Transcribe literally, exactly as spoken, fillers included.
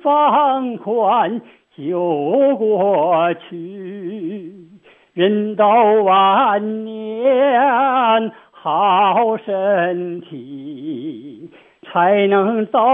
放宽就过去，人到晚年好身体，才能早